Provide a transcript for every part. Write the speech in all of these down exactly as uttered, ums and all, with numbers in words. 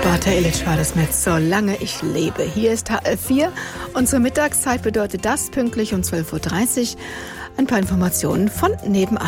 Bata Illich war das mit Solange ich lebe. Hier ist H R vier. Unsere Mittagszeit bedeutet das pünktlich um zwölf Uhr dreißig. Ein paar Informationen von nebenan.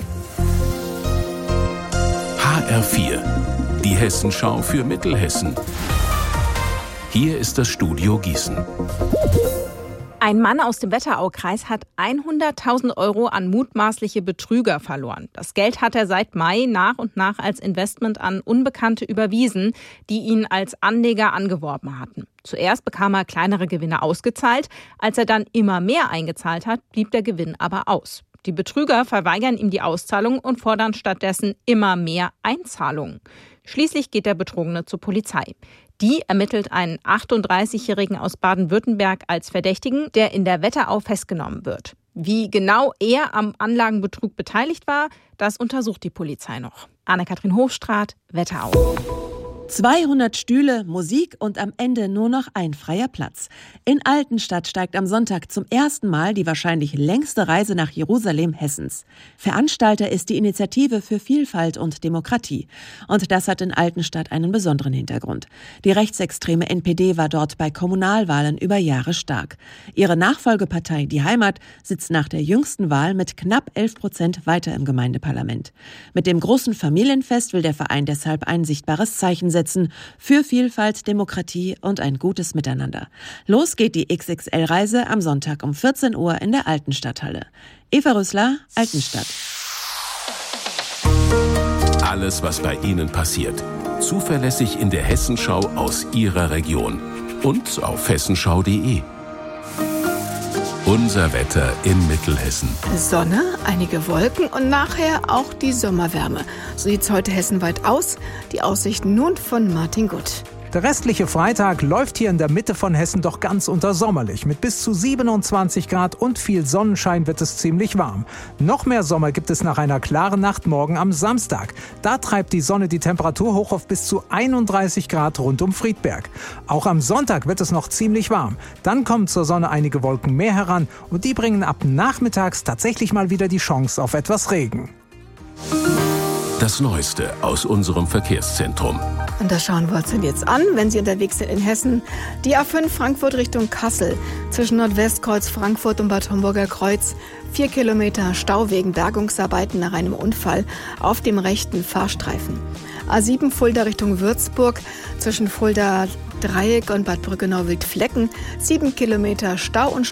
H R vier, die Hessenschau für Mittelhessen. Hier ist das Studio Gießen. Ein Mann aus dem Wetteraukreis hat hunderttausend Euro an mutmaßliche Betrüger verloren. Das Geld hat er seit Mai nach und nach als Investment an Unbekannte überwiesen, die ihn als Anleger angeworben hatten. Zuerst bekam er kleinere Gewinne ausgezahlt. Als er dann immer mehr eingezahlt hat, blieb der Gewinn aber aus. Die Betrüger verweigern ihm die Auszahlung und fordern stattdessen immer mehr Einzahlungen. Schließlich geht der Betrogene zur Polizei. Die ermittelt einen achtunddreißigjährigen aus Baden-Württemberg als Verdächtigen, der in der Wetterau festgenommen wird. Wie genau er am Anlagenbetrug beteiligt war, das untersucht die Polizei noch. Anne-Kathrin Hofstraat, Wetterau. zweihundert Stühle, Musik und am Ende nur noch ein freier Platz. In Altenstadt steigt am Sonntag zum ersten Mal die wahrscheinlich längste Reise nach Jerusalem Hessens. Veranstalter ist die Initiative für Vielfalt und Demokratie. Und das hat in Altenstadt einen besonderen Hintergrund. Die rechtsextreme N P D war dort bei Kommunalwahlen über Jahre stark. Ihre Nachfolgepartei, die Heimat, sitzt nach der jüngsten Wahl mit knapp elf Prozent weiter im Gemeindeparlament. Mit dem großen Familienfest will der Verein deshalb ein sichtbares Zeichen setzen. Für Vielfalt, Demokratie und ein gutes Miteinander. Los geht die X X L-Reise am Sonntag um vierzehn Uhr in der Altenstadthalle. Eva Rüssler, Altenstadt. Alles, was bei Ihnen passiert. Zuverlässig in der Hessenschau aus Ihrer Region. Und auf hessenschau punkt de. Unser Wetter in Mittelhessen. Sonne, einige Wolken und nachher auch die Sommerwärme. So sieht's heute hessenweit aus. Die Aussichten nun von Martin Gutt. Der restliche Freitag läuft hier in der Mitte von Hessen doch ganz untersommerlich. Mit bis zu siebenundzwanzig Grad und viel Sonnenschein wird es ziemlich warm. Noch mehr Sommer gibt es nach einer klaren Nacht morgen am Samstag. Da treibt die Sonne die Temperatur hoch auf bis zu einunddreißig Grad rund um Friedberg. Auch am Sonntag wird es noch ziemlich warm. Dann kommen zur Sonne einige Wolken mehr heran und die bringen ab nachmittags tatsächlich mal wieder die Chance auf etwas Regen. Das Neueste aus unserem Verkehrszentrum. Und das schauen wir uns denn jetzt an, wenn Sie unterwegs sind in Hessen. Die A fünf Frankfurt Richtung Kassel. Zwischen Nordwestkreuz Frankfurt und Bad Homburger Kreuz. Vier Kilometer Stau wegen Bergungsarbeiten nach einem Unfall auf dem rechten Fahrstreifen. A sieben Fulda Richtung Würzburg. Zwischen Fulda Dreieck und Bad Brückenau-Wildflecken. Sieben Kilometer Stau und